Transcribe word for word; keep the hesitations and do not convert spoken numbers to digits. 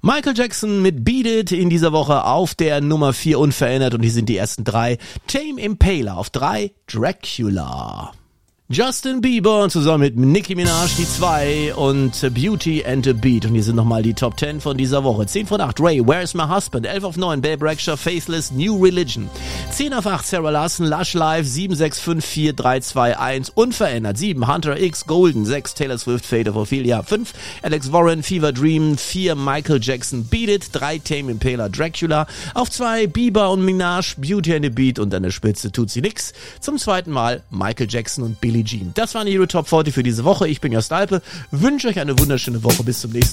Michael Jackson mit Beat It in dieser Woche auf der Nummer vier unverändert und hier sind die ersten drei. Tame Impala auf drei, Dracula. Justin Bieber zusammen mit Nicki Minaj die zwei und Beauty and the Beat. Und hier sind nochmal die Top zehn von dieser Woche. zehn von acht, Ray, Where's My Husband? elf auf neun, Babe Rexha, Faithless, New Religion. zehn auf acht, Sarah Larson, Lush Life. sieben, sechs, fünf, vier, drei, zwei, eins, unverändert. sieben, Hunter X, Golden. sechs, Taylor Swift, Fate of Ophelia. fünf, Alex Warren, Fever Dream. vier, Michael Jackson, Beat It. drei, Tame Impala, Dracula. Auf zwei, Bieber und Minaj, Beauty and the Beat. Und an der Spitze tut sie nix. Zum zweiten Mal Michael Jackson und Billie Jean. Das waren die Euro Top vierzig für diese Woche. Ich bin Jost Alpe. Wünsche euch eine wunderschöne Woche. Bis zum nächsten Mal.